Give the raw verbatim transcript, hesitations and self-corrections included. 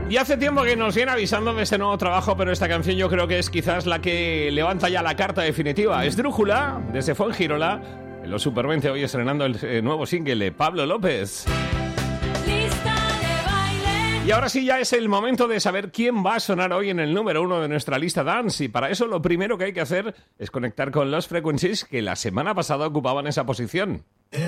Y hace tiempo que nos viene avisando de este nuevo trabajo, pero esta canción yo creo que es quizás la que levanta ya la carta definitiva. Esdrújula, desde Fuengirola, en los Super veinte, hoy estrenando el eh, nuevo single de Pablo López. Y ahora sí ya es el momento de saber quién va a sonar hoy en el número uno de nuestra lista Dance. Y para eso lo primero que hay que hacer es conectar con los Frequencies que la semana pasada ocupaban esa posición.